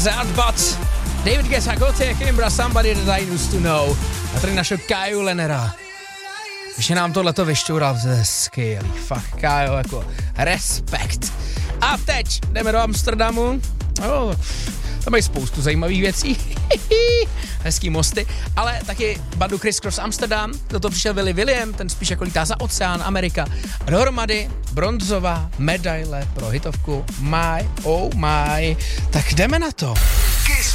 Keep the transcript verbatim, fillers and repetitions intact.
That But, David Guetta, Gotye, Kimbra, Somebody That I Used To Know. A tady našel Kaju Lennera. Když je nám tohleto vyšťoural, to je skvělý, fakt, Kájo, jako respekt. A teď jdeme do Amsterdamu. No, tam mají spoustu zajímavých věcí. Hezký mosty, ale taky bandu Criss Cross Amsterdam, do toho přišel Willy William, ten spíš jako lítá za oceán, Amerika. A dohromady bronzová medaile pro hitovku My Oh My. Tak jdeme na to.